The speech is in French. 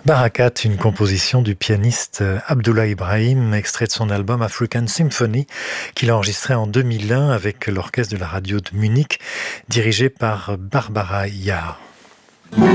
Barakat, une composition du pianiste Abdullah Ibrahim, extrait de son album African Symphony, qu'il a enregistré en 2001 avec l'orchestre de la radio de Munich, dirigé par Barbara Yar.